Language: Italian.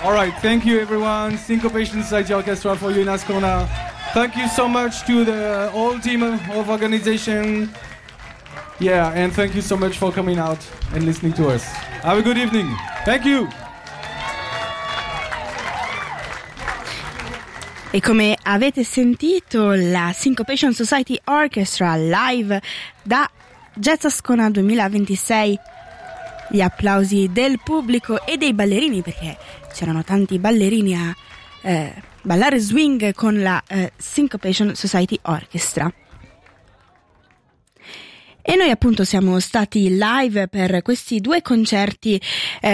All right, thank you everyone. Syncopation Society Orchestra for you in Ascona. Thank you so much to the whole team of organization. Yeah, and thank you so much for coming out and listening to us. Have a good evening. Thank you. E come avete sentito, la Syncopation Society Orchestra live da Jazz Ascona 2026. Gli applausi del pubblico e dei ballerini, perché c'erano tanti ballerini a ballare swing con la Syncopation Society Orchestra. E noi appunto siamo stati live per questi due concerti